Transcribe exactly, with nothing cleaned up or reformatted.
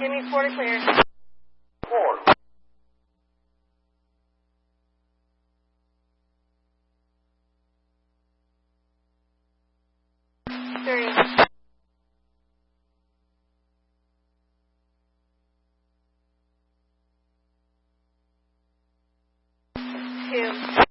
Give me four to clear. Four. Three. Two.